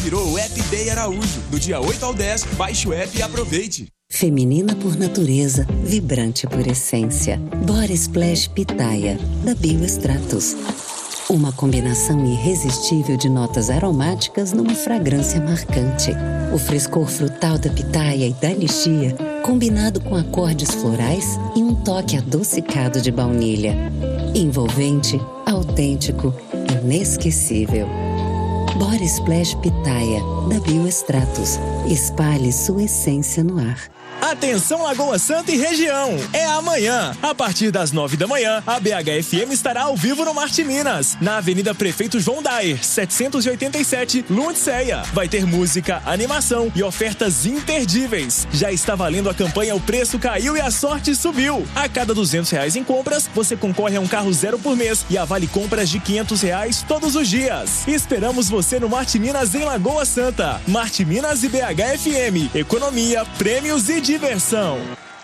Virou o App Day Araújo. Do dia 8 ao 10, baixe o app e aproveite. Feminina por natureza, vibrante por essência. Body Splash Pitaia, da Biostratos. Uma combinação irresistível de notas aromáticas numa fragrância marcante. O frescor frutal da pitaia e da lixia, combinado com acordes florais e um toque adocicado de baunilha. Envolvente, autêntico, inesquecível. Body Splash Pitaia, da Biostratos. Espalhe sua essência no ar. Atenção Lagoa Santa e região, é amanhã. A partir das 9 da manhã, a BHFM estará ao vivo no Marte Minas, na Avenida Prefeito João Daer, 787, Lunceia. Vai ter música, animação e ofertas imperdíveis. Já está valendo a campanha O Preço Caiu e a Sorte Subiu. A cada R$200 em compras, você concorre a um carro zero por mês e a vale compras de R$500 todos os dias. Esperamos você no Marte Minas em Lagoa Santa. Marte Minas e BHFM, economia, prêmios e diversão.